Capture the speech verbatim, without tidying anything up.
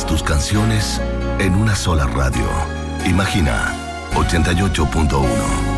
Todas tus canciones en una sola radio. Imagina ochenta y ocho punto uno.